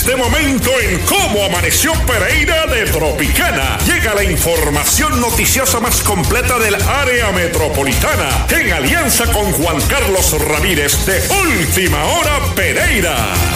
De momento en Cómo Amaneció Pereira de Tropicana llega la información noticiosa más completa del área metropolitana en alianza con Juan Carlos Ramírez de Última Hora Pereira.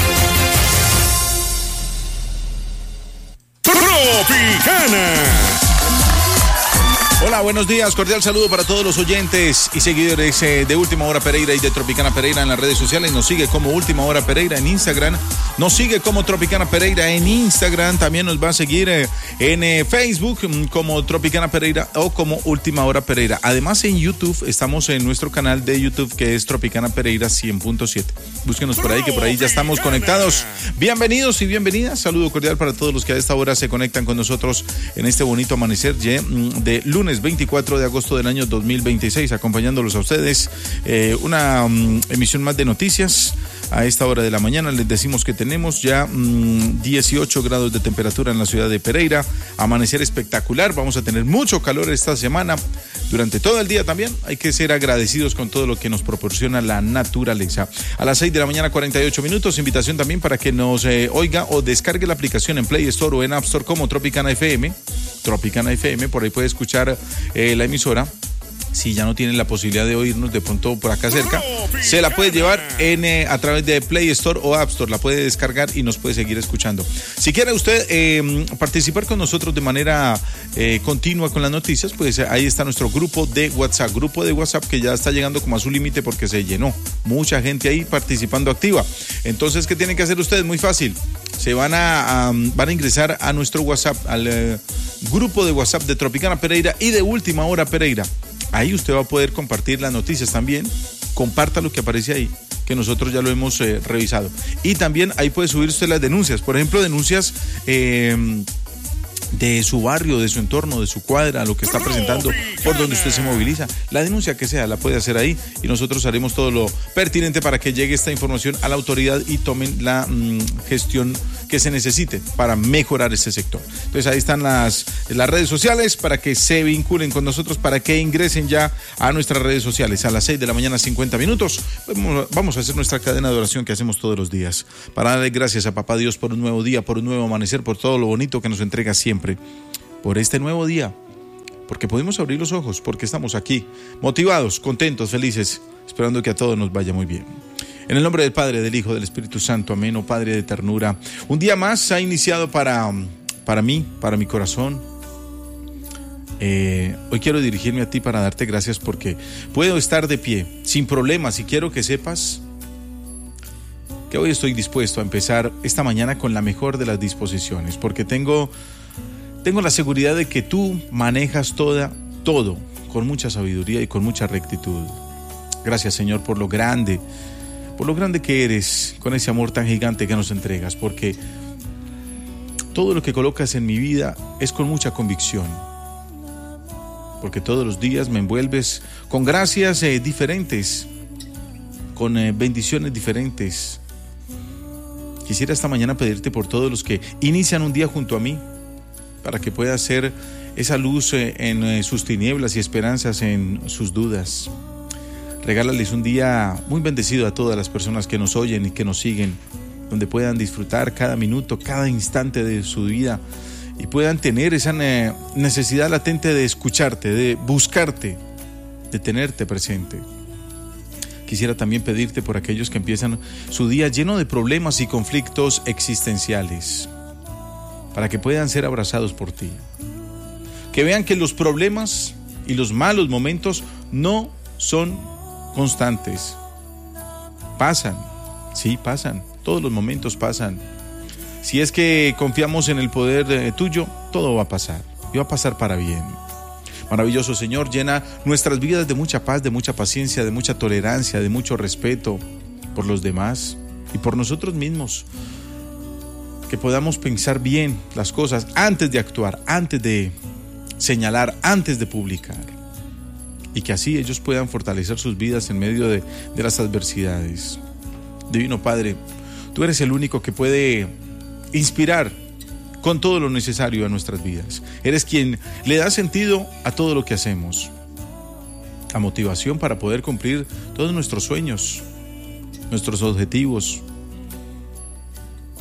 Tropicana. Hola, buenos días, cordial saludo para todos los oyentes y seguidores de Última Hora Pereira y de Tropicana Pereira en las redes sociales. Nos sigue como Última Hora Pereira en Instagram, nos sigue como Tropicana Pereira en Instagram, también nos va a seguir en Facebook como Tropicana Pereira o como Última Hora Pereira. Además en YouTube, estamos en nuestro canal de YouTube que es Tropicana Pereira 100.7. Búsquenos por ahí, que por ahí ya estamos conectados. Bienvenidos y bienvenidas, saludo cordial para todos los que a esta hora se conectan con nosotros en este bonito amanecer de lunes 24 de agosto del año 2026, acompañándolos a ustedes una emisión más de noticias. A esta hora de la mañana les decimos que tenemos ya 18 grados de temperatura en la ciudad de Pereira, amanecer espectacular, vamos a tener mucho calor esta semana, durante todo el día también, hay que ser agradecidos con todo lo que nos proporciona la naturaleza. A las 6 de la mañana 48 minutos, invitación también para que nos oiga o descargue la aplicación en Play Store o en App Store como Tropicana FM, por ahí puede escuchar la emisora. Si ya no tienen la posibilidad de oírnos de pronto por acá cerca, se la puede llevar a través de Play Store o App Store, la puede descargar y nos puede seguir escuchando. Si quiere usted participar con nosotros de manera continua con las noticias, pues ahí está nuestro grupo de WhatsApp que ya está llegando como a su límite porque se llenó. Mucha gente ahí participando activa. Entonces, ¿qué tienen que hacer ustedes? Muy fácil. Se van a ingresar a nuestro WhatsApp, al grupo de WhatsApp de Tropicana Pereira y de Última Hora Pereira. Ahí usted va a poder compartir las noticias también. Comparta lo que aparece ahí, que nosotros ya lo hemos revisado. Y también ahí puede subir usted las denuncias. Por ejemplo, denuncias de su barrio, de su entorno, de su cuadra, lo que está presentando, por donde usted se moviliza. La denuncia que sea, la puede hacer ahí y nosotros haremos todo lo pertinente para que llegue esta información a la autoridad y tomen la gestión que se necesite para mejorar este sector. Entonces ahí están las redes sociales para que se vinculen con nosotros, para que ingresen ya a nuestras redes sociales. A las 6 de la mañana 50 minutos vamos a hacer nuestra cadena de oración que hacemos todos los días, para darle gracias a Papá Dios por un nuevo día, por un nuevo amanecer, por todo lo bonito que nos entrega siempre, por este nuevo día, porque pudimos abrir los ojos, porque estamos aquí, motivados, contentos, felices, esperando que a todos nos vaya muy bien. En el nombre del Padre, del Hijo, del Espíritu Santo, amén. Oh Padre de ternura, un día más ha iniciado para mí, para mi corazón. Hoy quiero dirigirme a ti para darte gracias porque puedo estar de pie, sin problemas, y quiero que sepas que hoy estoy dispuesto a empezar esta mañana con la mejor de las disposiciones, porque tengo la seguridad de que tú manejas todo con mucha sabiduría y con mucha rectitud. Gracias, Señor, por lo grande que eres, con ese amor tan gigante que nos entregas, porque todo lo que colocas en mi vida es con mucha convicción, porque todos los días me envuelves con gracias diferentes, con bendiciones diferentes. Quisiera esta mañana pedirte por todos los que inician un día junto a mí, para que pueda ser esa luz en sus tinieblas y esperanzas en sus dudas. Regálales un día muy bendecido a todas las personas que nos oyen y que nos siguen, donde puedan disfrutar cada minuto, cada instante de su vida y puedan tener esa necesidad latente de escucharte, de buscarte, de tenerte presente. Quisiera también pedirte por aquellos que empiezan su día lleno de problemas y conflictos existenciales, para que puedan ser abrazados por ti. Que vean que los problemas y los malos momentos no son constantes. Pasan, sí, pasan. Todos los momentos pasan. Si es que confiamos en el poder tuyo, todo va a pasar. Y va a pasar para bien. Maravilloso Señor, llena nuestras vidas de mucha paz, de mucha paciencia, de mucha tolerancia, de mucho respeto por los demás y por nosotros mismos. Que podamos pensar bien las cosas antes de actuar, antes de señalar, antes de publicar. Y que así ellos puedan fortalecer sus vidas en medio de las adversidades. Divino Padre, tú eres el único que puede inspirar con todo lo necesario a nuestras vidas. Eres quien le da sentido a todo lo que hacemos, a motivación para poder cumplir todos nuestros sueños, nuestros objetivos,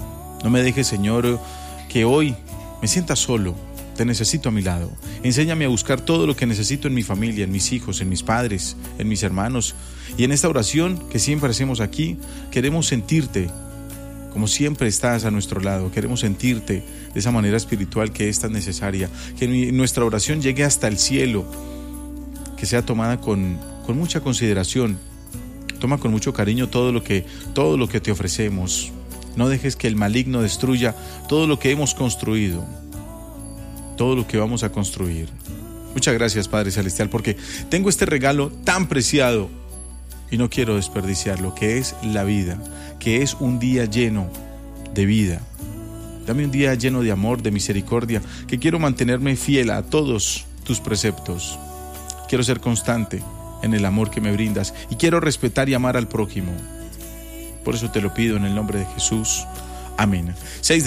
No me dejes, Señor, que hoy me sienta solo. Te necesito a mi lado. Enséñame a buscar todo lo que necesito en mi familia, en mis hijos, en mis padres, en mis hermanos. Y en esta oración que siempre hacemos aquí, queremos sentirte como siempre estás a nuestro lado. Queremos sentirte de esa manera espiritual que es tan necesaria. Que nuestra oración llegue hasta el cielo, que sea tomada con mucha consideración. Toma con mucho cariño todo lo que te ofrecemos. No dejes que el maligno destruya todo lo que hemos construido, todo lo que vamos a construir. Muchas gracias, Padre Celestial, porque tengo este regalo tan preciado y no quiero desperdiciarlo, que es la vida, que es un día lleno de vida. Dame un día lleno de amor, de misericordia, que quiero mantenerme fiel a todos tus preceptos. Quiero ser constante en el amor que me brindas y quiero respetar y amar al prójimo. Por eso te lo pido en el nombre de Jesús. Amén.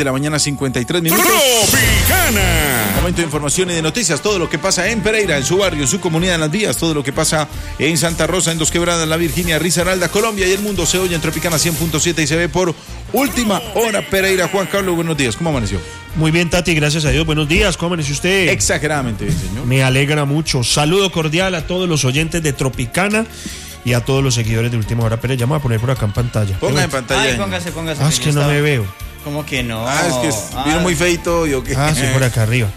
6:53 a.m. Tropicana. Momento de información y de noticias. Todo lo que pasa en Pereira, en su barrio, en su comunidad, en las vías. Todo lo que pasa en Santa Rosa, en Dos Quebradas, La Virginia, Risaralda, Colombia y el mundo. Se oye en Tropicana 100.7 y se ve por Última Hora Pereira. Juan Carlos, buenos días. ¿Cómo amaneció? Muy bien, Tati, gracias a Dios. Buenos días. ¿Cómo amaneció usted? Exageradamente bien, señor. Me alegra mucho. Saludo cordial a todos los oyentes de Tropicana y a todos los seguidores de Última Hora Pereira. Ya me voy a poner por acá en pantalla. Ponga en pantalla. Ay, póngase. Es que no me veo. ¿Cómo que no? Es que vino muy feito. Yo que... Sí, por acá arriba.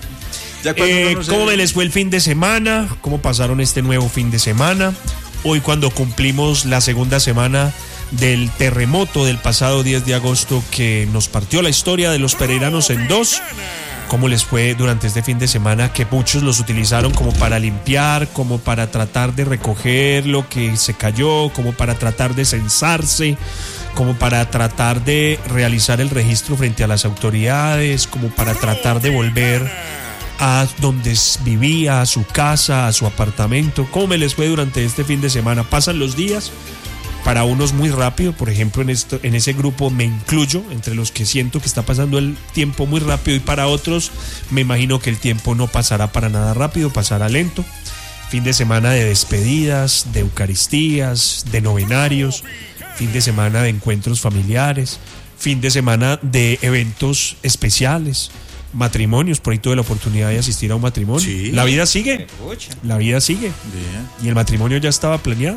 ¿Cómo me les fue el fin de semana? ¿Cómo pasaron este nuevo fin de semana? Hoy, cuando cumplimos la segunda semana del terremoto del pasado 10 de agosto que nos partió la historia de los pereiranos en dos. ¿Cómo les fue durante este fin de semana? Que muchos los utilizaron como para limpiar, como para tratar de recoger lo que se cayó, como para tratar de censarse, como para tratar de realizar el registro frente a las autoridades, como para tratar de volver a donde vivía, a su casa, a su apartamento. ¿Cómo me les fue durante este fin de semana? Pasan los días, para unos muy rápido, por ejemplo en ese grupo me incluyo, entre los que siento que está pasando el tiempo muy rápido, y para otros me imagino que el tiempo no pasará para nada rápido, pasará lento. Fin de semana de despedidas, de eucaristías, de novenarios, fin de semana de encuentros familiares, fin de semana de eventos especiales, matrimonios. Por ahí tuve la oportunidad de asistir a un matrimonio. Sí. La vida sigue. La vida sigue. Bien. Y el matrimonio ya estaba planeado.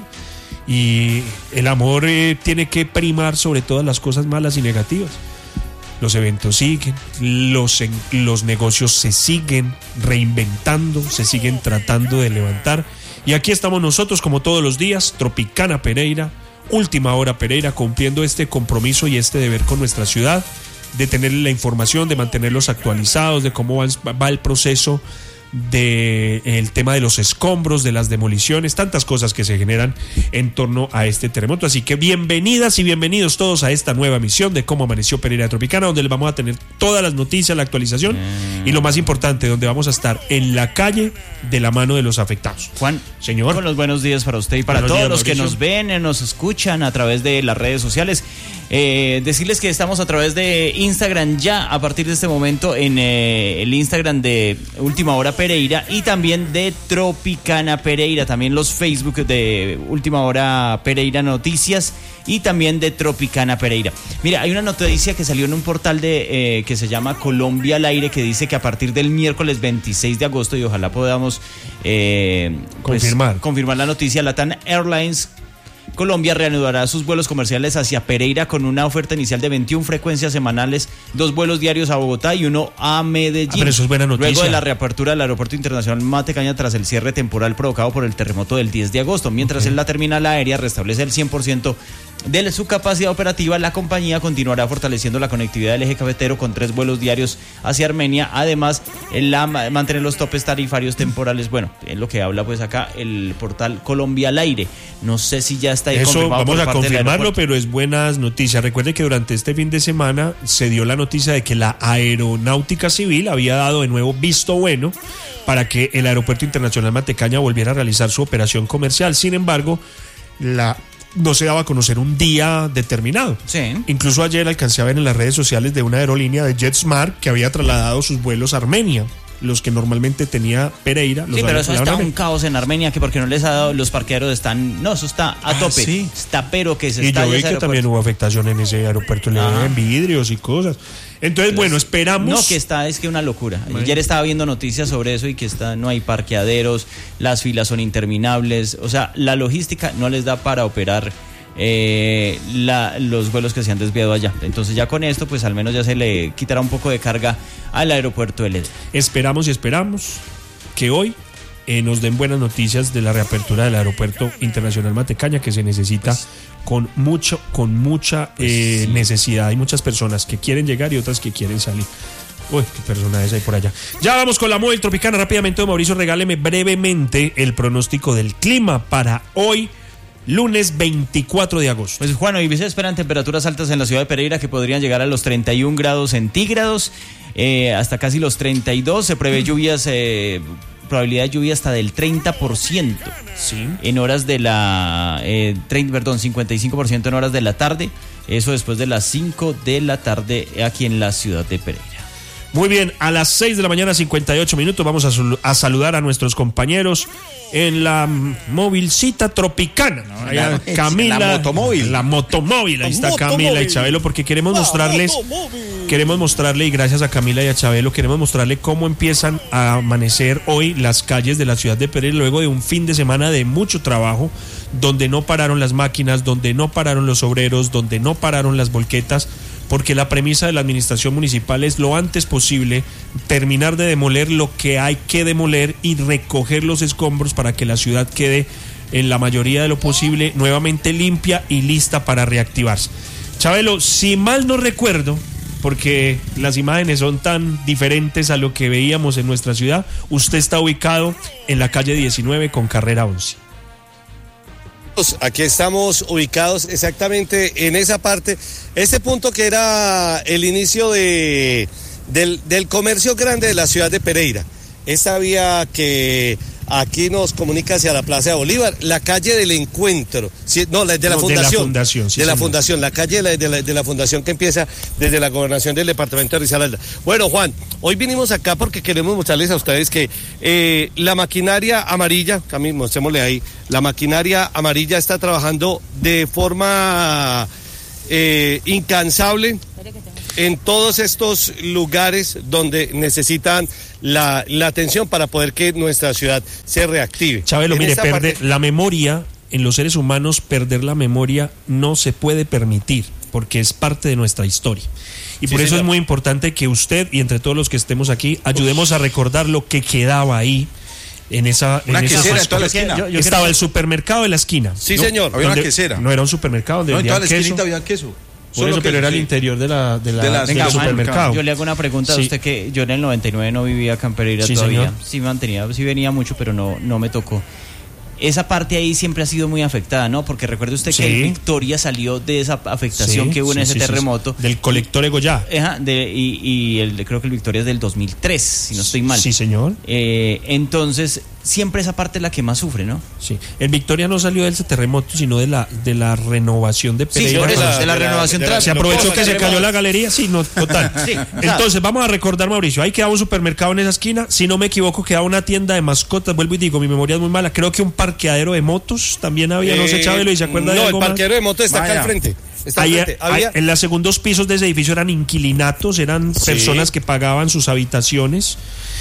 Y el amor tiene que primar sobre todas las cosas malas y negativas. Los eventos siguen, los negocios se siguen reinventando, se siguen tratando de levantar. Y aquí estamos nosotros, como todos los días, Tropicana Pereira, Última Hora Pereira, cumpliendo este compromiso y este deber con nuestra ciudad, de tener la información, de mantenerlos actualizados, de cómo va el proceso del tema de los escombros, de las demoliciones, tantas cosas que se generan en torno a este terremoto. Así que bienvenidas y bienvenidos todos a esta nueva emisión de Cómo Amaneció Pereira Tropicana, donde les vamos a tener todas las noticias, la actualización y lo más importante, donde vamos a estar en la calle de la mano de los afectados. Juan, señor, con los buenos días para usted y para todos los que nos ven, nos escuchan a través de las redes sociales. Decirles que estamos a través de Instagram ya a partir de este momento en el Instagram de Última Hora Pereira y también de Tropicana Pereira, también los Facebook de Última Hora Pereira Noticias y también de Tropicana Pereira. Mira, hay una noticia que salió en un portal que se llama Colombia al Aire, que dice que a partir del miércoles 26 de agosto, y ojalá podamos confirmar la noticia, Latam Airlines Colombia reanudará sus vuelos comerciales hacia Pereira con una oferta inicial de 21 frecuencias semanales, 2 vuelos diarios a Bogotá y 1 a Medellín. Pero eso es buena noticia. Luego de la reapertura del Aeropuerto Internacional Matecaña tras el cierre temporal provocado por el terremoto del 10 de agosto. Mientras en la terminal aérea restablece el 100% de su capacidad operativa, la compañía continuará fortaleciendo la conectividad del eje cafetero con 3 vuelos diarios hacia Armenia. Además, mantener los topes tarifarios temporales. Bueno, es lo que habla pues acá el portal Colombia al Aire. No sé si ya está ahí eso confirmado. Vamos a confirmarlo, pero es buenas noticias. Recuerde que durante este fin de semana se dio la noticia de que la Aeronáutica Civil había dado de nuevo visto bueno para que el Aeropuerto Internacional Matecaña volviera a realizar su operación comercial. Sin embargo, no se daba a conocer un día determinado. Sí. Incluso ayer alcancé a ver en las redes sociales de una aerolínea de JetSmart que había trasladado sus vuelos a Armenia. los que normalmente tenía Pereira. Sí, pero eso está un caos en Armenia, que porque no les ha dado, los parqueaderos están, no, eso está a tope, sí. está pero que se y está. yo vi que también hubo afectación en ese aeropuerto, le dieron vidrios y cosas. Entonces, bueno, esperamos. No, que está, es que una locura. Bueno. Ayer estaba viendo noticias sobre eso y que no hay parqueaderos, las filas son interminables, o sea, la logística no les da para operar los vuelos que se han desviado allá. Entonces ya con esto pues al menos ya se le quitará un poco de carga al aeropuerto de LD. Esperamos que hoy nos den buenas noticias de la reapertura del aeropuerto internacional Matecaña, que se necesita con mucha necesidad. Hay muchas personas que quieren llegar y otras que quieren salir. Uy, qué personajes hay por allá. Ya vamos con la móvil Tropicana rápidamente. Don Mauricio, regáleme brevemente el pronóstico del clima para hoy, lunes 24 de agosto. Pues Juan, hoy se esperan temperaturas altas en la ciudad de Pereira que podrían llegar a los 31 grados centígrados, hasta casi los 32. Se prevé lluvias, probabilidad de lluvia hasta del 30%. Sí. En horas de 55% en horas de la tarde. Eso después de las 5 de la tarde aquí en la ciudad de Pereira. Muy bien, a las 6 de la mañana, 58 minutos, vamos a saludar a nuestros compañeros en la movilcita Tropicana. Camila, la motomóvil. La motomóvil, ahí está Camila y Chabelo, porque queremos mostrarle, y gracias a Camila y a Chabelo, queremos mostrarle cómo empiezan a amanecer hoy las calles de la ciudad de Pereira, luego de un fin de semana de mucho trabajo, donde no pararon las máquinas, donde no pararon los obreros, donde no pararon las volquetas, porque la premisa de la administración municipal es lo antes posible terminar de demoler lo que hay que demoler y recoger los escombros para que la ciudad quede en la mayoría de lo posible nuevamente limpia y lista para reactivarse. Chabelo, si mal no recuerdo, porque las imágenes son tan diferentes a lo que veíamos en nuestra ciudad, usted está ubicado en la calle 19 con carrera 11. Aquí estamos ubicados exactamente en esa parte, ese punto que era el inicio del comercio grande de la ciudad de Pereira. Esta vía que aquí nos comunica hacia la Plaza de Bolívar, la calle del Encuentro, de la Fundación, la calle de la Fundación que empieza desde la gobernación del departamento de Risaralda. Bueno, Juan, hoy vinimos acá porque queremos mostrarles a ustedes que la maquinaria amarilla, Camille, mostrémosle ahí, la maquinaria amarilla está trabajando de forma incansable en todos estos lugares donde necesitan la atención para poder que nuestra ciudad se reactive. Chabelo, mire, la memoria, en los seres humanos, perder la memoria no se puede permitir, porque es parte de nuestra historia. Y por eso es muy importante que usted y entre todos los que estemos aquí ayudemos a recordar lo que quedaba ahí. En esa quesera en toda la esquina. Estaba el supermercado de la esquina. Sí, señor. Había una quesera. No era un supermercado donde en toda la queso. esquinita había queso. Por eso, pero era el interior del supermercado. Yo le hago una pregunta a usted, que yo en el 99 no vivía acá en Pereira todavía. Señor. Sí mantenía, sí venía mucho, pero no me tocó. Esa parte ahí siempre ha sido muy afectada, ¿no? Porque recuerde usted que el Victoria salió de esa afectación que hubo en ese terremoto. Del colector Egoyá. Creo que el Victoria es del 2003, si no estoy mal. Sí, señor. Entonces, siempre esa parte es la que más sufre, ¿no? Sí. El Victoria no salió de ese terremoto, sino de la renovación de Pereira. Sí, de la renovación. Se aprovechó que se cayó la galería, sí, no, total. Sí, entonces, vamos a recordar, Mauricio, ahí quedaba un supermercado en esa esquina, si no me equivoco, quedaba una tienda de mascotas, vuelvo y digo, mi memoria es muy mala, creo que un parqueadero de motos también había, no sé, Chabelo, ¿y se acuerda de algo? No, el parqueadero de motos está acá al frente. En los segundos pisos de ese edificio eran inquilinatos, eran personas que pagaban sus habitaciones.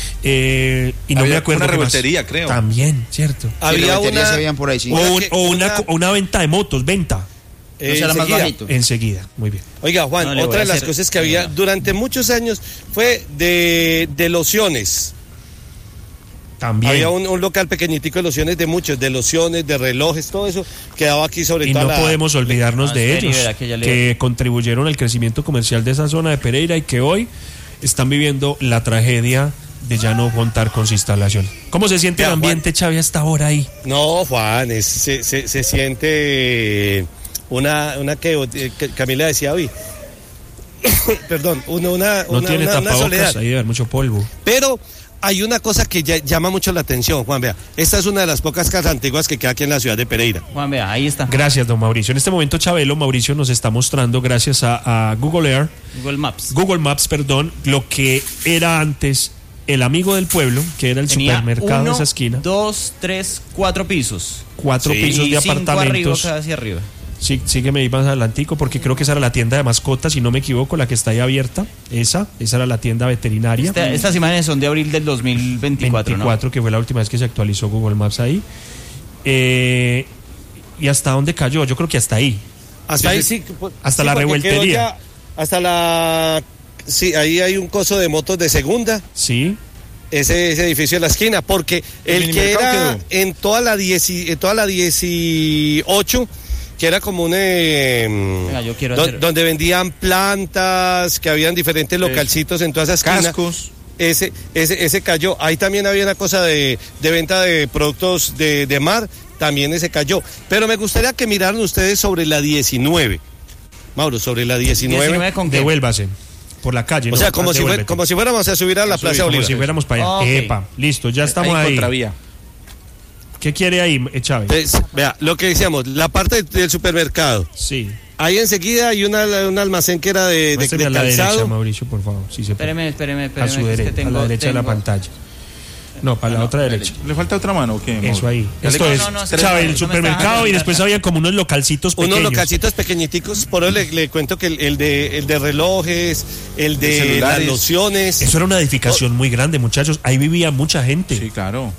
Y no me acuerdo. Una revoltería, creo. También, cierto. Había por ahí, sí. una venta de motos, venta. Enseguida, muy bien. Oiga, Juan, otra de las cosas que había durante muchos años fue de lociones. También. Había un local pequeñitico de lociones, de lociones, de relojes, todo eso quedaba aquí sobre todo. Y no podemos olvidarnos de ellos, que contribuyeron al crecimiento comercial de esa zona de Pereira y que hoy están viviendo la tragedia de ya no contar con su instalación. ¿Cómo se siente el ambiente, Xavi, hasta ahora ahí? No, Juan, se siente una que Camila decía hoy. Perdón, no tiene tapabocas, soledad. Ahí debe haber mucho polvo. Pero hay una cosa que llama mucho la atención, Juan, vea. Esta es una de las pocas casas antiguas que queda aquí en la ciudad de Pereira. Juan, vea, ahí está. Gracias, don Mauricio. En este momento, Chabelo, Mauricio nos está mostrando, gracias a Google Maps, lo que era antes el amigo del pueblo, que era el supermercado de esa esquina. 2, 3, 4 pisos. 4 pisos de apartamentos. Arriba, hacia arriba. Sí, sígueme ahí más adelantico, porque creo que esa era la tienda de mascotas, si no me equivoco, la que está ahí abierta. Esa era la tienda veterinaria. Estas imágenes son de abril del 2024, 24, ¿no? Que fue la última vez que se actualizó Google Maps ahí. ¿Y hasta dónde cayó? Yo creo que hasta ahí. Hasta ahí sí. Hasta la revueltería. Sí, ahí hay un coso de motos de segunda. Sí. Ese edificio de la esquina, porque el que era en toda la 18, que era como donde vendían plantas, que habían diferentes localcitos en toda esa esquina. Cascos. Ese cayó. Ahí también había una cosa de venta de productos de mar, también ese cayó. Pero me gustaría que miraran ustedes sobre la 19. Mauro, sobre la 19. ¿19 con qué? Devuélvase. Por la calle. O sea, como si fuéramos a subir a la Plaza Bolívar. Como si fuéramos para allá. Okay. Epa, listo, ya estamos ahí. Contravía. ¿Qué quiere ahí, Chávez? Entonces, vea, lo que decíamos, la parte del supermercado. Sí. Ahí enseguida hay un almacén que era de calzado. A la derecha, Mauricio, por favor. Si se espéreme. A su derecha, a la derecha de la pantalla. No, para la otra derecha. ¿Le falta otra mano o qué? Eso ahí. Esto es, Chávez, el supermercado, y después había como unos localcitos pequeños. Unos localcitos pequeñiticos, por eso le cuento que el de relojes, el de las lociones. Eso era una edificación muy grande, muchachos. Ahí vivía mucha gente. Sí, claro.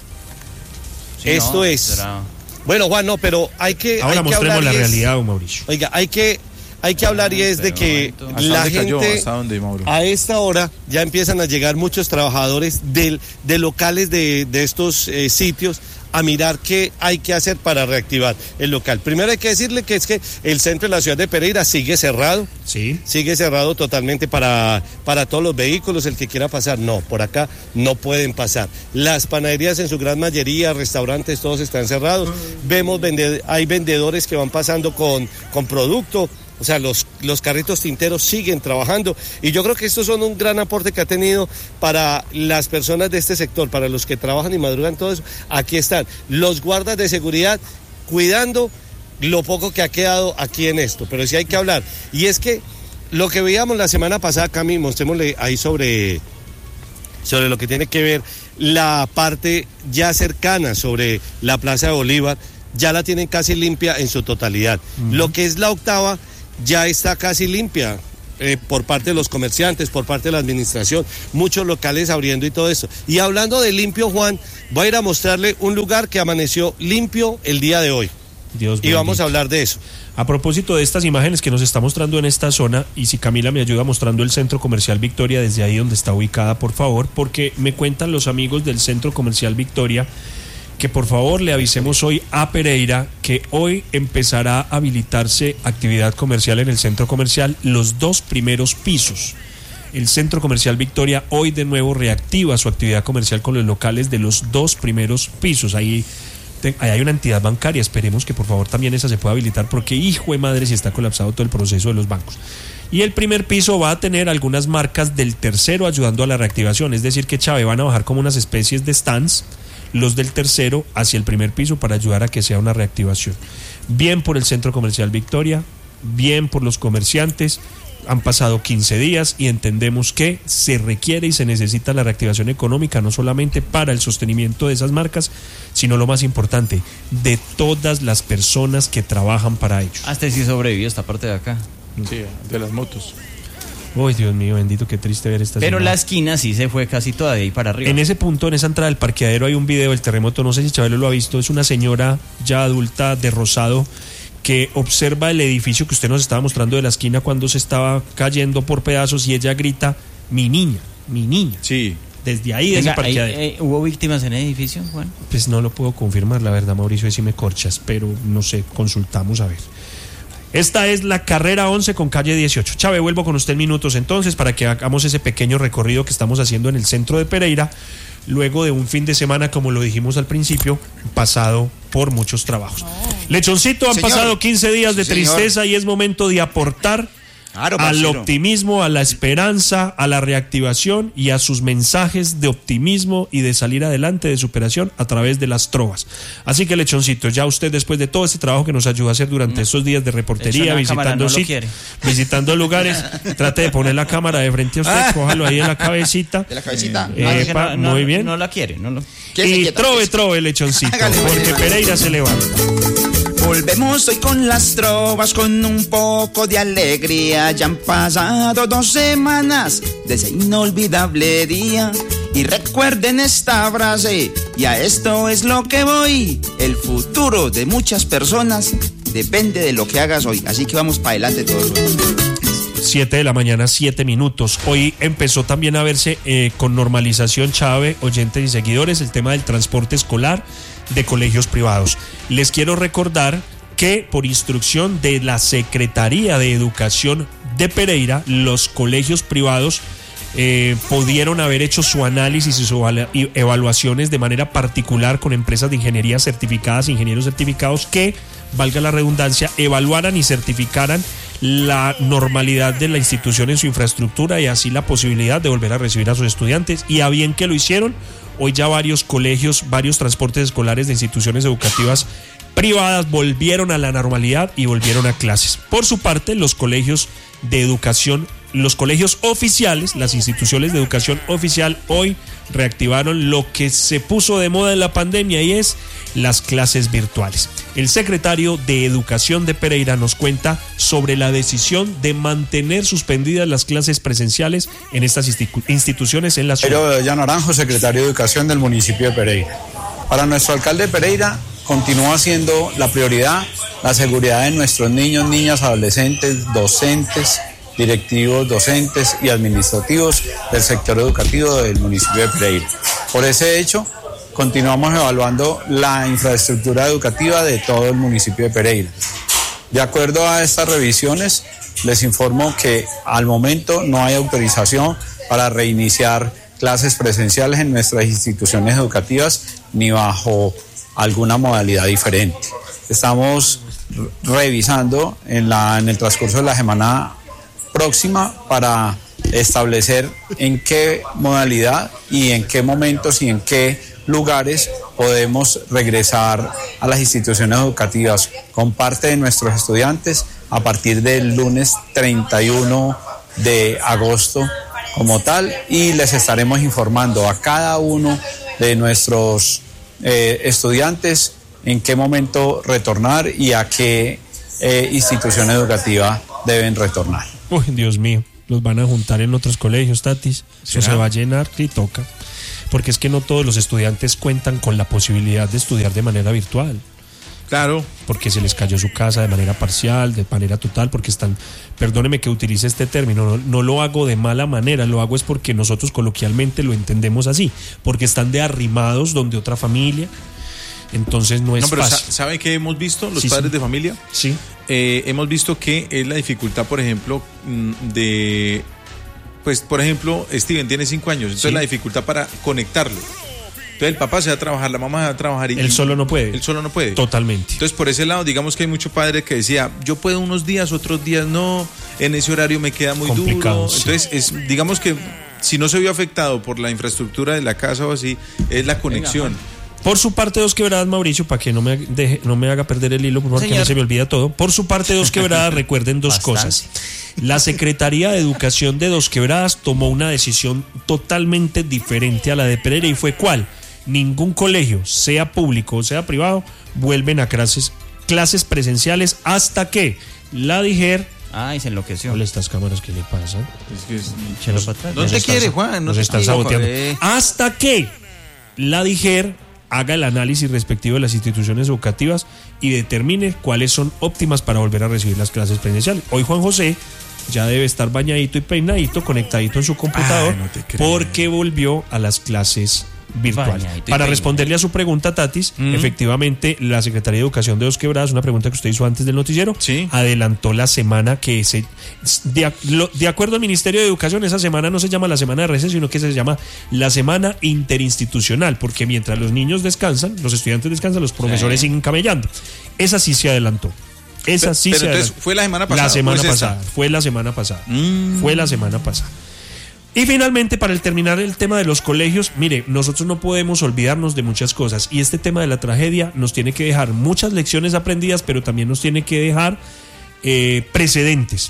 Sí, esto es. Bueno, Juan, no, pero hay que. Ahora hay que mostremos hablar la realidad, Mauricio. Oiga, hay que hablar y es de que la gente ¿Hasta dónde, Mauro? a esta hora ya empiezan a llegar muchos trabajadores de locales de estos sitios a mirar qué hay que hacer para reactivar el local. Primero hay que decirle que es que el centro de la ciudad de Pereira sigue cerrado. Sí. Sigue cerrado totalmente para todos los vehículos, el que quiera pasar. No, por acá no pueden pasar. Las panaderías en su gran mayoría, restaurantes, todos están cerrados. Vemos hay vendedores que van pasando con producto. O sea, los carritos tinteros siguen trabajando y yo creo que estos son un gran aporte que ha tenido para las personas de este sector, para los que trabajan y madrugan todo eso. Aquí están los guardas de seguridad cuidando lo poco que ha quedado aquí en esto, pero sí hay que hablar. Y es que lo que veíamos la semana pasada, Cami, mostrémosle ahí sobre lo que tiene que ver la parte ya cercana sobre la Plaza de Bolívar, ya la tienen casi limpia en su totalidad. Lo que es la octava ya está casi limpia por parte de los comerciantes, por parte de la administración, muchos locales abriendo y todo eso. Y hablando de limpio, Juan, voy a ir a mostrarle un lugar que amaneció limpio el día de hoy. Dios y vamos a hablar de eso. A propósito de estas imágenes que nos está mostrando en esta zona, y si Camila me ayuda mostrando el Centro Comercial Victoria desde ahí donde está ubicada, por favor, porque me cuentan los amigos del Centro Comercial Victoria que por favor le avisemos hoy a Pereira que hoy empezará a habilitarse actividad comercial en el centro comercial, los 2 primeros pisos. El Centro Comercial Victoria hoy de nuevo reactiva su actividad comercial con los locales de los 2 primeros pisos. Ahí hay una entidad bancaria, esperemos que por favor también esa se pueda habilitar, porque hijo de madre si está colapsado todo el proceso de los bancos. Y el primer piso va a tener algunas marcas del tercero ayudando a la reactivación, es decir que, Chávez, van a bajar como unas especies de stands los del tercero hacia el primer piso para ayudar a que sea una reactivación. Bien por el Centro Comercial Victoria, bien por los comerciantes. Han pasado 15 días y entendemos que se requiere y se necesita la reactivación económica, no solamente para el sostenimiento de esas marcas, sino lo más importante, de todas las personas que trabajan para ellos. Hasta si sobrevivió esta parte de acá. Sí, de las motos. Uy, Dios mío, bendito, qué triste ver estas Pero imágenes. la esquina sí se fue casi toda de ahí para arriba. En ese punto, en esa entrada del parqueadero, hay un video del terremoto, no sé si Chabelo lo ha visto, es una señora ya adulta de rosado que observa el edificio que usted nos estaba mostrando de la esquina cuando se estaba cayendo por pedazos y ella grita, mi niña. Sí. Desde ahí, de ese parqueadero. ¿Hubo víctimas en el edificio, Juan? Pues no lo puedo confirmar, la verdad, Mauricio, si me corchas, pero no sé, consultamos a ver. Esta es la carrera 11 con calle 18. Chávez, vuelvo con usted en minutos entonces para que hagamos ese pequeño recorrido que estamos haciendo en el centro de Pereira, luego de un fin de semana, como lo dijimos al principio, pasado por muchos trabajos. Lechoncito, han pasado 15 días de tristeza y es momento de aportar Claro, al optimismo, a la esperanza, a la reactivación y a sus mensajes de optimismo y de salir adelante, de superación a través de las trovas. Así que, Lechoncito, ya usted, después de todo este trabajo que nos ayudó a hacer durante estos días de reportería, visitando lugares, trate de poner la cámara de frente a usted, cójalo ahí en la cabecita. ¿De la cabecita? Muy bien. No la quiere, Y trove, Lechoncito, porque Pereira se levanta. Volvemos hoy con las trovas, con un poco de alegría. Ya han pasado 2 semanas de ese inolvidable día. Y recuerden esta frase, y a esto es lo que voy. El futuro de muchas personas depende de lo que hagas hoy. Así que vamos para adelante todos. 7 de la mañana, 7 minutos. Hoy empezó también a verse con normalización, Chave, oyentes y seguidores, el tema del transporte escolar de colegios privados. Les quiero recordar que por instrucción de la Secretaría de Educación de Pereira, los colegios privados pudieron haber hecho su análisis y sus evaluaciones de manera particular con empresas de ingeniería certificadas, ingenieros certificados que, valga la redundancia, evaluaran y certificaran la normalidad de la institución en su infraestructura y así la posibilidad de volver a recibir a sus estudiantes. Y a bien que lo hicieron, hoy ya varios colegios, varios transportes escolares de instituciones educativas privadas volvieron a la normalidad y volvieron a clases. Por su parte, los colegios de educación, los colegios oficiales, las instituciones de educación oficial hoy reactivaron lo que se puso de moda en la pandemia y es las clases virtuales. El secretario de Educación de Pereira nos cuenta sobre la decisión de mantener suspendidas las clases presenciales en estas instituciones en la ciudad. Pedro Bedoya Naranjo, secretario de Educación del municipio de Pereira. Para nuestro alcalde de Pereira, continúa siendo la prioridad la seguridad de nuestros niños, niñas, adolescentes, docentes, directivos, docentes y administrativos del sector educativo del municipio de Pereira. Por ese hecho, continuamos evaluando la infraestructura educativa de todo el municipio de Pereira. De acuerdo a estas revisiones, les informo que al momento no hay autorización para reiniciar clases presenciales en nuestras instituciones educativas ni bajo alguna modalidad diferente. Estamos revisando en el transcurso de la semana próxima para establecer en qué modalidad y en qué momentos y en qué lugares podemos regresar a las instituciones educativas con parte de nuestros estudiantes a partir del lunes 31 de agosto como tal, y les estaremos informando a cada uno de nuestros estudiantes en qué momento retornar y a qué institución educativa deben retornar. Uy, Dios mío, los van a juntar en otros colegios, Tatis. Eso se va a llenar y toca. Porque es que no todos los estudiantes cuentan con la posibilidad de estudiar de manera virtual. Claro. Porque se les cayó su casa de manera parcial, de manera total, porque están, perdóneme que utilice este término, no lo hago de mala manera, lo hago es porque nosotros coloquialmente lo entendemos así, porque están de arrimados donde otra familia, entonces no es fácil. ¿Sabe qué hemos visto los padres de familia? Sí. Hemos visto que es la dificultad, por ejemplo, por ejemplo, Steven tiene 5 años, entonces la dificultad para conectarlo. Entonces el papá se va a trabajar, la mamá se va a trabajar y él solo no puede. Él solo no puede. Totalmente. Entonces por ese lado, digamos que hay mucho padre que decía, yo puedo unos días, otros días no, en ese horario me queda muy complicado, duro. Entonces digamos que si no se vio afectado por la infraestructura de la casa o así, es la conexión. Por su parte, Dos Quebradas, Mauricio, para que no me haga perder el hilo, porque no se me olvida todo. Por su parte, Dos Quebradas, recuerden dos cosas. La Secretaría de Educación de Dos Quebradas tomó una decisión totalmente diferente a la de Pereira, y fue ¿cuál? Ningún colegio, sea público o sea privado, vuelven a clases presenciales hasta que la DIGER... Ay, se enloqueció. ¿Cuáles estas cámaras que le pasan? No te quiere, Juan. Nos están saboteando. Hasta que la DIGER haga el análisis respectivo de las instituciones educativas y determine cuáles son óptimas para volver a recibir las clases presenciales. Hoy Juan José ya debe estar bañadito y peinadito, conectadito en su computador, porque volvió a las clases virtuales. Para responderle a su pregunta, Tatis, efectivamente la Secretaría de Educación de Dos Quebradas, una pregunta que usted hizo antes del noticiero, adelantó la semana que de acuerdo al Ministerio de Educación, esa semana no se llama la semana de receso, sino que se llama la semana interinstitucional, porque mientras los niños descansan, los estudiantes descansan, los profesores siguen camellando. Esa sí se adelantó. Esa sí pero entonces, ¿fue la semana pasada? Fue la semana pasada. Y finalmente, para terminar el tema de los colegios, mire, nosotros no podemos olvidarnos de muchas cosas y este tema de la tragedia nos tiene que dejar muchas lecciones aprendidas, pero también nos tiene que dejar precedentes.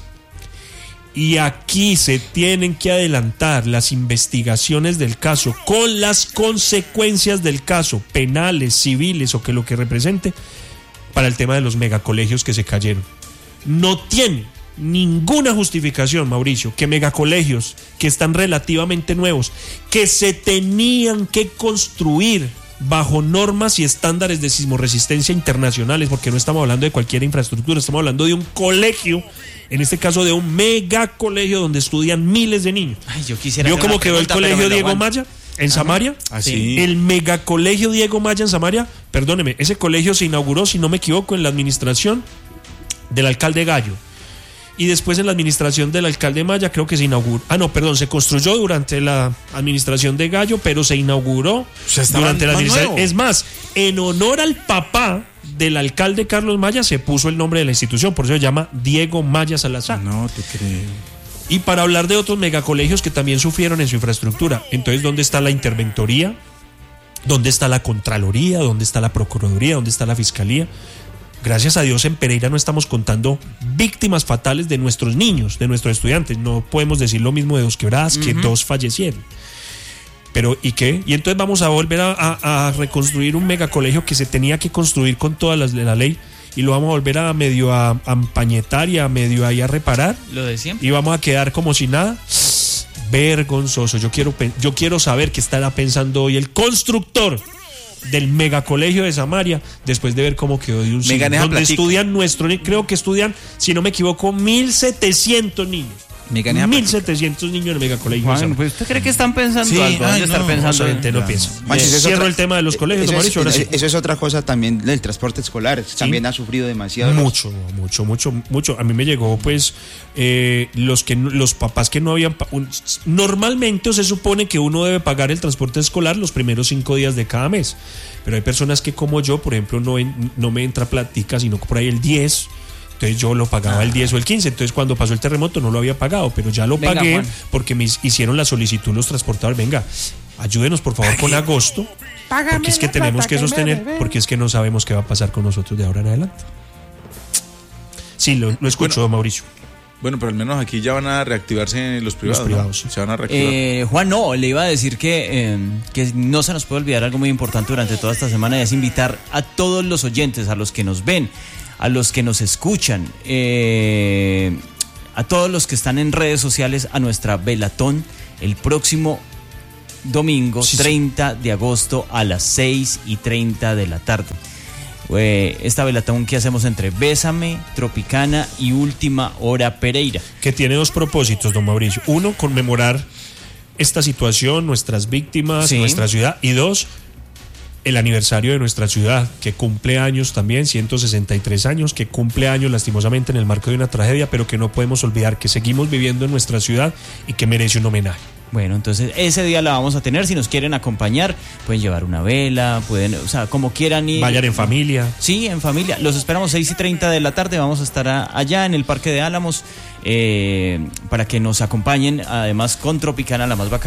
Y aquí se tienen que adelantar las investigaciones del caso con las consecuencias del caso, penales, civiles o que lo que represente, para el tema de los megacolegios que se cayeron. No tiene ninguna justificación, Mauricio, que megacolegios que están relativamente nuevos, que se tenían que construir bajo normas y estándares de sismoresistencia internacionales, porque no estamos hablando de cualquier infraestructura, estamos hablando de un colegio, en este caso de un megacolegio donde estudian miles de niños. Ay, yo quisiera. ¿Vio cómo quedó el colegio Diego Maya en Samaria? Sí. El megacolegio Diego Maya en Samaria, perdóneme, ese colegio se inauguró, si no me equivoco, en la administración del alcalde Gallo. Y después en la administración del alcalde Maya creo que se inauguró. Se construyó durante la administración de Gallo, pero se inauguró durante la administración. Es más, en honor al papá del alcalde Carlos Maya se puso el nombre de la institución, por eso se llama Diego Maya Salazar. No te creo. Y para hablar de otros megacolegios que también sufrieron en su infraestructura, entonces, ¿dónde está la interventoría? ¿Dónde está la Contraloría? ¿Dónde está la Procuraduría? ¿Dónde está la Fiscalía? Gracias a Dios en Pereira no estamos contando víctimas fatales de nuestros niños, de nuestros estudiantes. No podemos decir lo mismo de Dos Quebradas, que 2 fallecieron. Pero ¿y qué? Y entonces vamos a volver a reconstruir un megacolegio que se tenía que construir con todas las de la ley y lo vamos a volver a medio a empañetar y a medio ahí a reparar. Lo de siempre. Y vamos a quedar como si nada. Vergonzoso. Yo quiero saber qué estará pensando hoy el constructor del megacolegio de Samaria después de ver cómo quedó de un sitio donde estudian creo que estudian, si no me equivoco, 1.700 niños. 1.700 niños en el megacolegio. Juan, pues ¿usted cree que están pensando algo? ¿Dónde estar pensando? No piensa. Cierro el tema de los colegios, Mauricio. Eso es otra cosa también del transporte escolar. ¿Sí? También ha sufrido demasiado. Mucho. A mí me llegó, pues, los papás que no habían. Normalmente se supone que uno debe pagar el transporte escolar los primeros 5 días de cada mes. Pero hay personas que, como yo, por ejemplo, no me entra plática, sino por ahí el 10. Entonces yo lo pagaba el 10 o el 15. Entonces cuando pasó el terremoto no lo había pagado, pero ya lo pagué, Juan, porque me hicieron la solicitud los transportadores. Venga, ayúdenos por favor con agosto, porque es que tenemos que sostener, porque es que no sabemos qué va a pasar con nosotros de ahora en adelante. Sí, lo escucho, bueno, Mauricio. Bueno, pero al menos aquí ya van a reactivarse los privados. ¿No? Se van a reactivar. Juan, no, le iba a decir que no se nos puede olvidar algo muy importante durante toda esta semana, y es invitar a todos los oyentes, a los que nos ven, a los que nos escuchan, a todos los que están en redes sociales, a nuestra velatón el próximo domingo, 30 de agosto a las 6:30 de la tarde. Esta velatón que hacemos entre Bésame, Tropicana y Última Hora Pereira. Que tiene 2 propósitos, don Mauricio. 1, conmemorar esta situación, nuestras víctimas, sí, nuestra ciudad. Y 2, el aniversario de nuestra ciudad, que cumple años también, 163 años, que cumple años lastimosamente en el marco de una tragedia, pero que no podemos olvidar que seguimos viviendo en nuestra ciudad y que merece un homenaje. Bueno, entonces ese día la vamos a tener. Si nos quieren acompañar, pueden llevar una vela, pueden, o sea, como quieran ir. Vayan en familia. Sí, en familia. Los esperamos 6:30 de la tarde. Vamos a estar allá en el Parque de Álamos para que nos acompañen, además con Tropicana, la más bacana.